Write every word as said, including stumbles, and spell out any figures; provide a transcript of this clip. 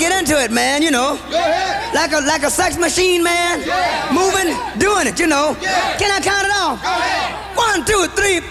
get into it, man, you know. Go ahead. Like a like a sex machine, man. Yeah. Moving, doing it, you know. Yeah. Can I count it off? Go ahead. One, two, three,